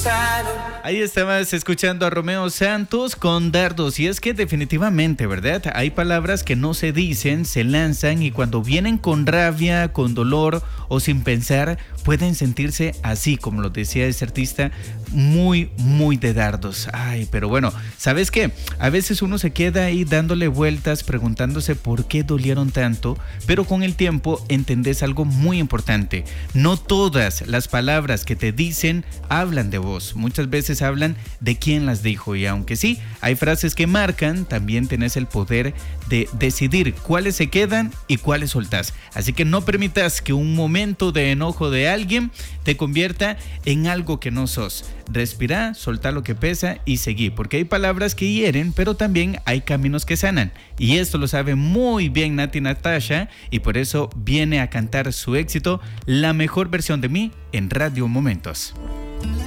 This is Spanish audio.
Ahí estabas escuchando a Romeo Santos con Dardos. Y es que definitivamente, ¿verdad? Hay palabras que no se dicen, se lanzan y cuando vienen con rabia, con dolor o sin pensar, pueden sentirse así, como lo decía este artista, muy, muy de dardos. Ay, pero bueno, ¿sabes qué? A veces uno se queda ahí dándole vueltas, preguntándose por qué dolieron tanto, pero con el tiempo entendés algo muy importante. No todas las palabras que te dicen hablan de vos. Muchas veces hablan de quién las dijo, y aunque sí, hay frases que marcan, también tenés el poder de decidir cuáles se quedan y cuáles soltás. Así que no permitas que un momento de enojo de alguien te convierta en algo que no sos. Respirá, soltá lo que pesa y seguí, porque hay palabras que hieren, pero también hay caminos que sanan. Y esto lo sabe muy bien Nati Natasha, y por eso viene a cantar su éxito, La Mejor Versión de Mí, en Radio Momentos.